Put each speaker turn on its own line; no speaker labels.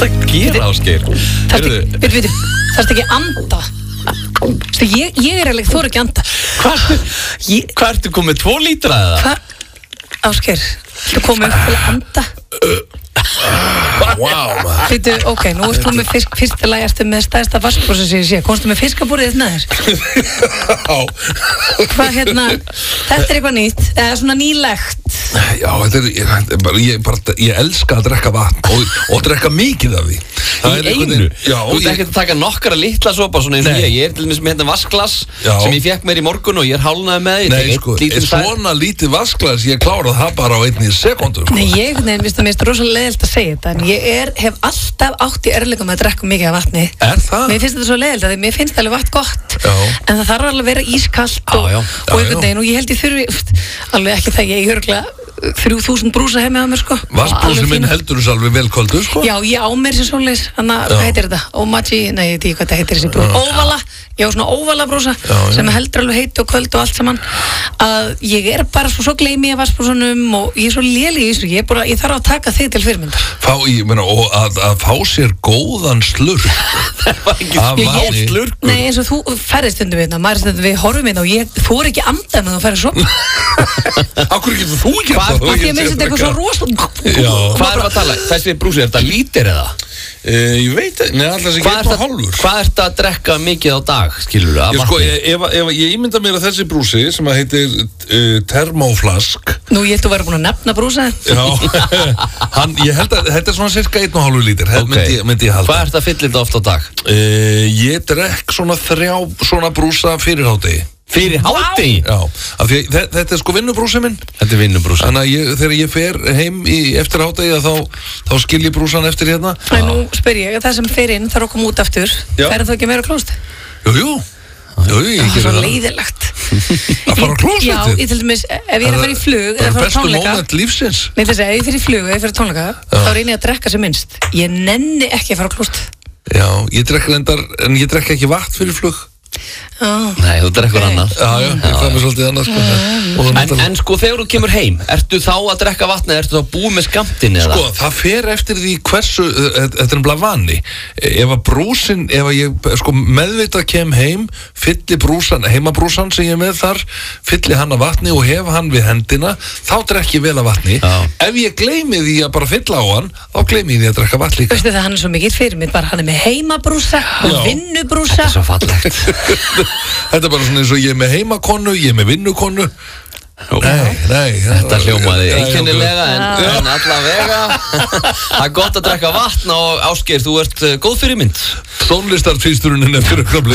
Hvað að gera, Ásgeir?
Þarftu ekki anda. Ég er eiginlega, þú ekki anda.
Hvað ertu komið 2 lítra eða?
Ásgeir, þú komið upp til að anda. Býtu, ok, nú erst þú með fyrsta lagi ertu með stærsta vaskbrúsa sem ég sé. Komstu með fiskabúrið þess Hvað þetta er eitthvað nýtt eða svona nýlegt?
Já, ég elska að drekka vatn og drekka mikið af því.
Í einu? Þú ert ekki að taka nokkara litla sopa svona eins og ég er til dæmis með vaskglas sem ég fekk mér í morgun og ég er hálnaði með því.
Nei, sko, svona lítið vaskglas ég klárað það bara á 1 sekúndu.
Nei, ég finnst rosalega leiðilegt að segja þetta en ég hef alltaf átt í erfiðleikum að drekka mikið af vatni.
Er það?
Mér finnst þetta svo leiðilegt að mér finnst alveg vatn gott en það þarf alveg að vera ískalt og einhvern veginn og ég held ég þurfi alveg ekki það ég örgulega 3000 brúsa heim með mér sko.
Vassbrúsi minn heldur þess alveg vel köldu sko.
Já, ég á mér sér svoleiðis. Hvað heitir þetta? Omachi, nei, ég veit ekki hvað þetta heitir þessi brúsa. Óvala, ég á svona óvala brúsa sem heldur alveg heiti og köld og allt saman. Að ég er bara svo gleymi ég vassbrúsunum og ég er svo léleg í þessu. Ég þarf að taka þig til fyrirmyndar.
Og að fá sér góðan slurk.
Það var ekki slurkur.
Nei, eins og þú ferðist stundum við þetta. Maður stundum við horfum við þetta og ég fór ekki anda með þú ferðir svo.
Akkur getur þú ekki
Ég meins þetta eitthvað svo rosalega.
Hvað erum við að tala? Þessi brúsi, er þetta lítir eða?
Ég veit ekki, neða alltaf sem 1,5.
Hvað ert að drekka mikið á dag, skilur þú?
Sko, ég ímynda mér að þessi brúsi sem að heitir Thermoflask.
Nú, ég held að þú væri búin að nefna brúsa.
Já, ég held að þetta er svona cirka 1,5 lítir, myndi ég halda.
Hvað ert að fylla þetta oft á dag?
Ég drekk svona 3 svona brúsa fyrir hádegi.
Fyrir hádegi?
Já, af því þetta er sko vinnubrúsi minn.
Þetta er vinnubrúsi.
Þannig að þegar ég fer heim eftir hádegi þá skil ég brúsan eftir hérna.
En nú spyr ég, það sem fer inn þarf að koma út aftur. Ferðu þú ekki meira á klóst?
Jú,
það er svo leiðilegt.
Að fara á klóst
Já, ég til dæmis, ef ég er að fara í flug
Það er bestu moment lífsins.
Nei, þess að ef ég fer í flug, ef ég fer í tónleika þá reyni ég að drekka sem minnst. Ég nenni ekki að fara á klóst.
Já, ég drekk ekki vatn fyrir flug.
Nei, þú drekkur annað.
Já, það er svolítið annað sko.
En sko, þegar þú kemur heim, ertu þá að drekka vatni eða ertu þá búið með skammtinn eða?
Sko, það fer eftir því hversu, þetta er nefnilega vani. Ef ég sko meðvitað kem heim, fylli brúsan, heimabrúsan sem ég er með þar, fylli hann að vatni og hef hann við hendina, þá drekk ég vel að vatni. Ef ég gleymi því að bara fylla á hann, þá gleymi ég því að drekka vatn líka.
Veistu það, hann er svo mikið fyrir mig, bara hann er með heimabrúsa og vinnubrúsa.
Þetta er svo fallegt.
Þetta er bara svona eins og ég er með heimakonu, ég er með vinnukonu. Nei,
þetta hljómaði einkennilega en allavega. Það er gott að drekka vatn og Ásgeir, þú ert góð fyrirmynd.
Tónlistartvísturinn eftir augnablik.